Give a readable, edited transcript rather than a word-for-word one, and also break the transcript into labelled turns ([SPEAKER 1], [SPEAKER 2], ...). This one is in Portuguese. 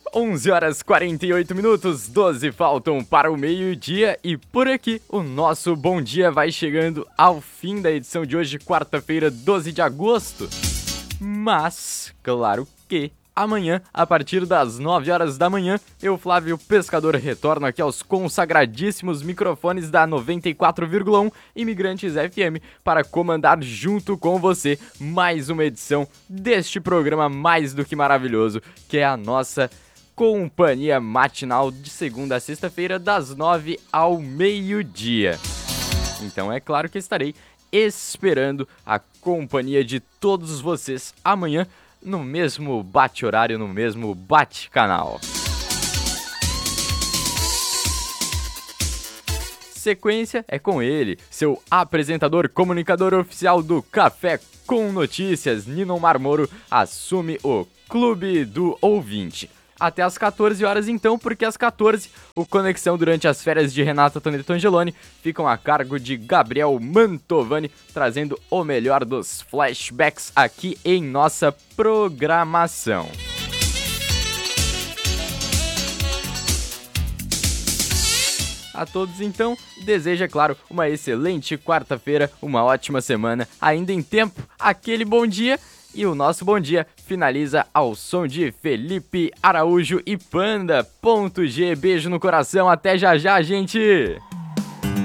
[SPEAKER 1] 11 horas 48 minutos, 12 faltam para o meio-dia e por aqui o nosso Bom Dia vai chegando ao fim da edição de hoje, quarta-feira, 12 de agosto. Mas, claro que amanhã, a partir das 9 horas da manhã, eu, Flávio Pescador, retorno aqui aos consagradíssimos microfones da 94,1 Imigrantes FM para comandar junto com você mais uma edição deste programa mais do que maravilhoso, que é a nossa companhia matinal de segunda a sexta-feira, das 9 ao meio-dia. Então é claro que estarei esperando a companhia de todos vocês amanhã, no mesmo bate-horário, no mesmo bate-canal. Sequência é com ele, seu apresentador, comunicador oficial do Café com Notícias, Ninomar Moro, assume o Clube do Ouvinte. Até às 14 horas então, porque às 14, o Conexão durante as férias de Renata Toneto Angeloni ficam a cargo de Gabriel Mantovani, trazendo o melhor dos flashbacks aqui em nossa programação. A todos então, desejo, é claro, uma excelente quarta-feira, uma ótima semana, ainda em tempo, aquele bom dia. E o nosso bom dia finaliza ao som de Felipe Araújo e Panda.G. Beijo no coração, até já já, gente!